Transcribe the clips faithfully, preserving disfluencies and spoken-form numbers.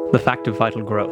The fact of vital growth.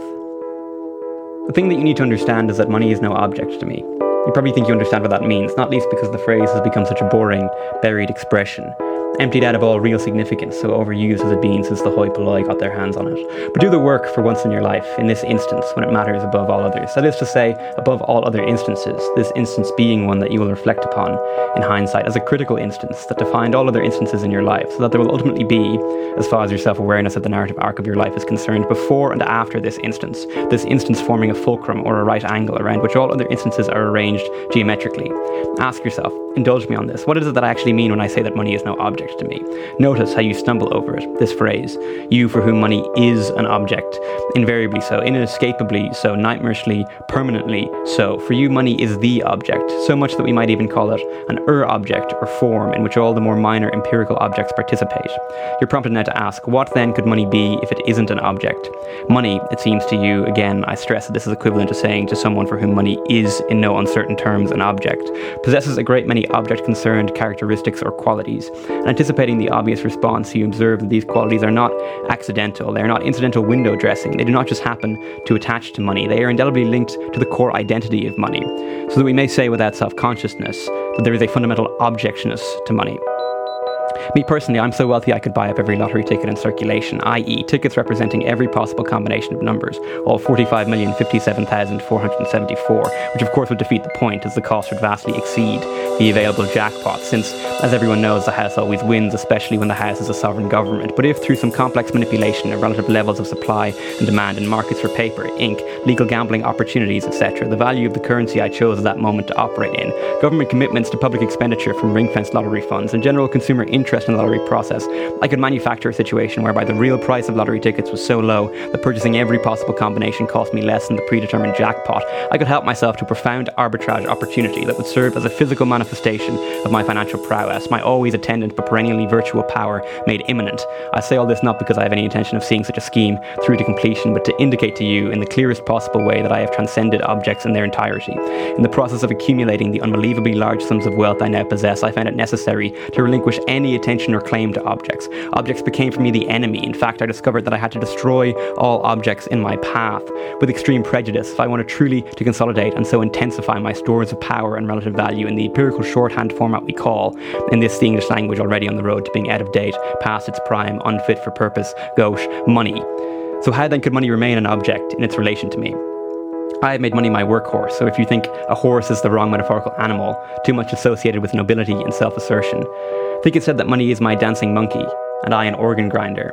The thing that you need to understand is that money is no object to me. You probably think you understand what that means, not least because the phrase has become such a boring, buried expression, emptied out of all real significance, so overused has it been since the hoi polloi got their hands on it. But do the work for once in your life, in this instance, when it matters above all others. That is to say, above all other instances, this instance being one that you will reflect upon in hindsight as a critical instance that defined all other instances in your life, so that there will ultimately be, as far as your self-awareness of the narrative arc of your life is concerned, before and after this instance, this instance forming a fulcrum or a right angle around which all other instances are arranged geometrically. Ask yourself, indulge me on this, what is it that I actually mean when I say that money is no object to me? Notice how you stumble over it, this phrase, you for whom money is an object, invariably so, inescapably so, nightmarishly, permanently so. For you, money is the object, so much that we might even call it an ur-object or form in which all the more minor empirical objects participate. You're prompted now to ask, what then could money be if it isn't an object? Money, it seems to you, again, I stress that this is equivalent to saying to someone for whom money is, in no uncertain terms, an object, possesses a great many object-concerned characteristics or qualities, and anticipating the obvious response, you observe that these qualities are not accidental, they are not incidental window dressing, they do not just happen to attach to money, they are indelibly linked to the core identity of money, so that we may say without self-consciousness that there is a fundamental objectness to money. Me personally, I'm so wealthy I could buy up every lottery ticket in circulation, that is tickets representing every possible combination of numbers, all forty-five million fifty-seven thousand four hundred seventy-four, which of course would defeat the point as the cost would vastly exceed the available jackpot, since, as everyone knows, the house always wins, especially when the house is a sovereign government. But if through some complex manipulation of relative levels of supply and demand in markets for paper, ink, legal gambling opportunities, et cetera, the value of the currency I chose at that moment to operate in, government commitments to public expenditure from ring-fenced lottery funds, and general consumer interest in the lottery process, I could manufacture a situation whereby the real price of lottery tickets was so low that purchasing every possible combination cost me less than the predetermined jackpot. I could help myself to a profound arbitrage opportunity that would serve as a physical manifestation of my financial prowess, my always attendant but perennially virtual power made imminent. I say all this not because I have any intention of seeing such a scheme through to completion, but to indicate to you in the clearest possible way that I have transcended objects in their entirety. In the process of accumulating the unbelievably large sums of wealth I now possess, I found it necessary to relinquish any attention or claim to objects. Objects became for me the enemy. In fact, I discovered that I had to destroy all objects in my path with extreme prejudice if I wanted truly to consolidate and so intensify my stores of power and relative value in the empirical shorthand format we call, in this the English language already on the road to being out of date, past its prime, unfit for purpose, gauche, money. So how then could money remain an object in its relation to me? I have made money my workhorse, so if you think a horse is the wrong metaphorical animal, too much associated with nobility and self-assertion, think instead that money is my dancing monkey, and I an organ grinder.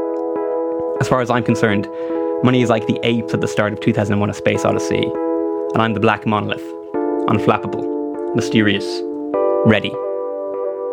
As far as I'm concerned, money is like the apes at the start of two thousand one A Space Odyssey, and I'm the black monolith, unflappable, mysterious, ready.